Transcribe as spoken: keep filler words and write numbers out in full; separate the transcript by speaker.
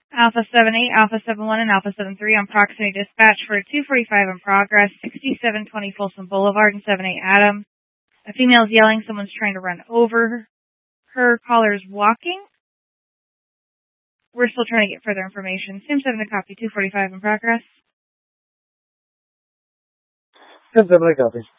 Speaker 1: Alpha seven eight, Alpha seven one, and Alpha seven three on proximity dispatch for two forty-five in progress, sixty-seven twenty Folsom Boulevard and seven eight Adam. A female's yelling, someone's trying to run over her. Caller's walking. We're still trying to get further information. Sim seven to copy, two forty-five in progress.
Speaker 2: Sim seven to copy.